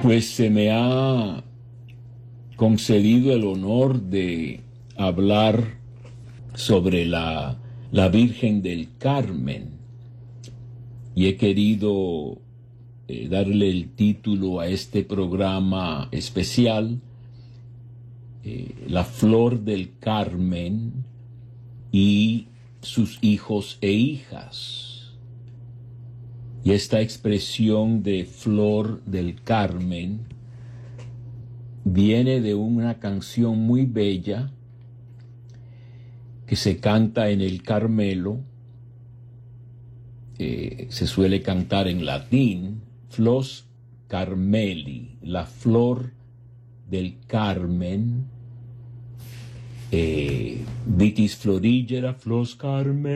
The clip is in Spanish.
Pues se me ha concedido el honor de hablar sobre la Virgen del Carmen y he querido darle el título a este programa especial, La Flor del Carmen y sus hijos e hijas. Y esta expresión de Flor del Carmen viene de una canción muy bella que se canta en el Carmelo, se suele cantar en latín, Flos Carmeli, la flor del Carmen, Vitis florigera, Flos Carmeli.